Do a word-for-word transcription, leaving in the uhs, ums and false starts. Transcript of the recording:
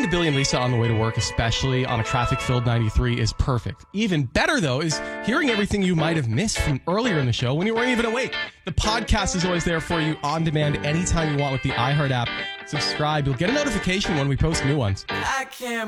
with Billy and Lisa on the way to work, especially on a traffic-filled ninety-three, is perfect. Even better, though, is hearing everything you might have missed from earlier in the show when you weren't even awake. The podcast is always there for you on demand anytime you want with the iHeart app. Subscribe. You'll get a notification when we post new ones. I can't